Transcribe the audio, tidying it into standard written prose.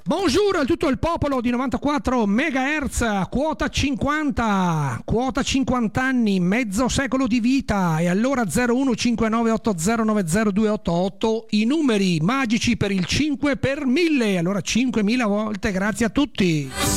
Bonjour a tutto il popolo di 94 MHz, quota 50 anni, mezzo secolo di vita. E allora 015980902888 i numeri magici per il 5 per 1000. Allora 5000 volte grazie a tutti.